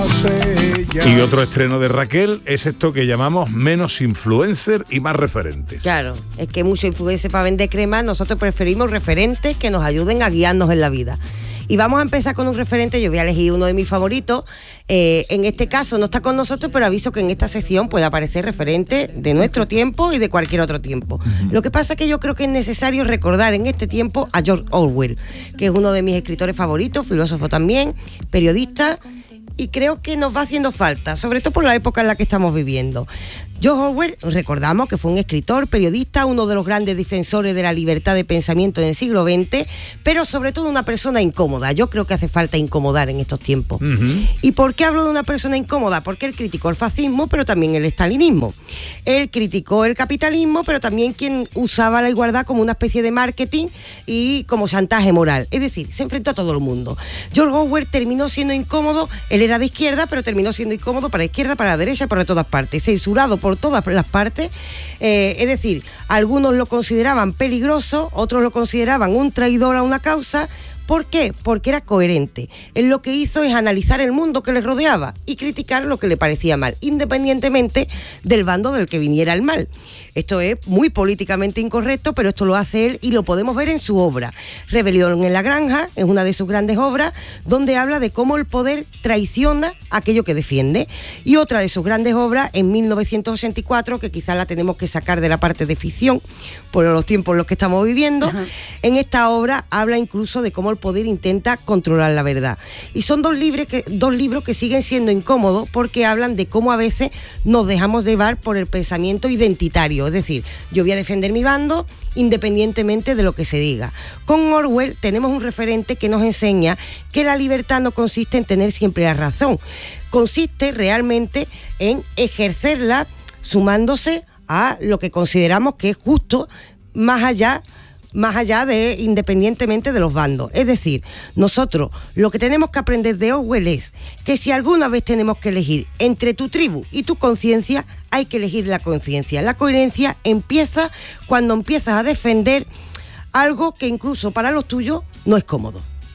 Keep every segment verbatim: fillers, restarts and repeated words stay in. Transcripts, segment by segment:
Y otro estreno de Raquel es esto que llamamos menos influencer y más referentes. Claro, es que mucho influencer para vender crema, nosotros preferimos referentes que nos ayuden a guiarnos en la vida. Y vamos a empezar con un referente, yo voy a elegir uno de mis favoritos, eh, en este caso no está con nosotros, pero aviso que en esta sección puede aparecer referente de nuestro tiempo y de cualquier otro tiempo. Uh-huh. Lo que pasa es que yo creo que es necesario recordar en este tiempo a George Orwell, que es uno de mis escritores favoritos, filósofo también, periodista, y creo que nos va haciendo falta, sobre todo por la época en la que estamos viviendo. George Orwell, recordamos que fue un escritor, periodista, uno de los grandes defensores de la libertad de pensamiento en el siglo veinte, pero sobre todo una persona incómoda. Yo creo que hace falta incomodar en estos tiempos. Uh-huh. ¿Y por qué hablo de una persona incómoda? Porque él criticó el fascismo, pero también el estalinismo. Él criticó el capitalismo, pero también quien usaba la igualdad como una especie de marketing y como chantaje moral. Es decir, se enfrentó a todo el mundo. George Orwell terminó siendo incómodo, él era de izquierda, pero terminó siendo incómodo para la izquierda, para la derecha, por todas partes, censurado por todas las partes, eh, es decir, algunos lo consideraban peligroso, otros lo consideraban un traidor a una causa. ¿Por qué? Porque era coherente. Él lo que hizo es analizar el mundo que le rodeaba y criticar lo que le parecía mal, independientemente del bando del que viniera el mal. Esto es muy políticamente incorrecto, pero esto lo hace él y lo podemos ver en su obra. Rebelión en la Granja es una de sus grandes obras, donde habla de cómo el poder traiciona aquello que defiende. Y otra de sus grandes obras, en mil novecientos ochenta y cuatro, que quizás la tenemos que sacar de la parte de ficción, por los tiempos en los que estamos viviendo. Ajá. En esta obra habla incluso de cómo el poder intenta controlar la verdad. Y son dos, libres que, dos libros que siguen siendo incómodos porque hablan de cómo a veces nos dejamos llevar por el pensamiento identitario. Es decir, yo voy a defender mi bando independientemente de lo que se diga. Con Orwell tenemos un referente que nos enseña que la libertad no consiste en tener siempre la razón. Consiste realmente en ejercerla sumándose a lo que consideramos que es justo, más allá más allá de, independientemente de los bandos. Es decir, nosotros lo que tenemos que aprender de Orwell es que si alguna vez tenemos que elegir entre tu tribu y tu conciencia, hay que elegir la conciencia. La coherencia empieza cuando empiezas a defender algo que incluso para los tuyos no es cómodo.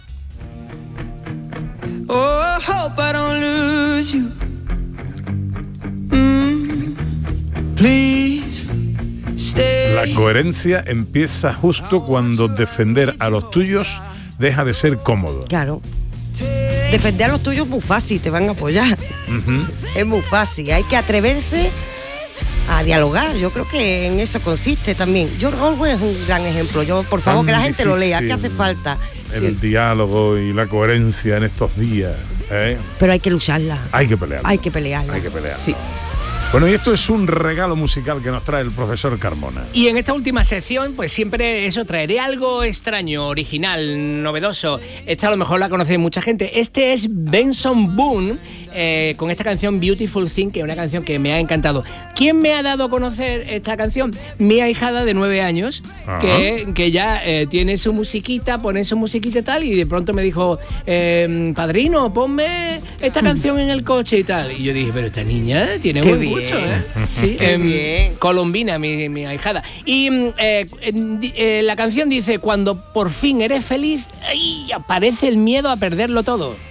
Oh, I hope I don't lose you. Mm, please. La coherencia empieza justo cuando defender a los tuyos deja de ser cómodo. Claro. Defender a los tuyos es muy fácil, te van a apoyar. Uh-huh. Es muy fácil, hay que atreverse a dialogar. Yo creo que en eso consiste también. George Orwell es un gran ejemplo. Yo, por favor, Tan que la gente lo lea, ¿qué hace falta? El sí. diálogo y la coherencia en estos días. ¿eh? Pero hay que lucharla. Hay que pelearla. Hay que pelearla. Hay que pelearla. Sí. Bueno, y esto es un regalo musical que nos trae el profesor Carmona. Y en esta última sección, pues siempre eso, traeré algo extraño, original, novedoso. Esta a lo mejor la conoce mucha gente. Este es Benson Boone, eh, con esta canción Beautiful Thing, que es una canción que me ha encantado. ¿Quién me ha dado a conocer esta canción? Mi ahijada de nueve años, que, que ya eh, tiene su musiquita, pone su musiquita y tal, y de pronto me dijo, eh, padrino, ponme esta canción en el coche y tal. Y yo dije, pero esta niña tiene buen gusto. Mucho, ¿eh? Sí, eh, Colombina, mi, mi ahijada. Y eh, eh, la canción dice, cuando por fin eres feliz, ¡ay!, aparece el miedo a perderlo todo.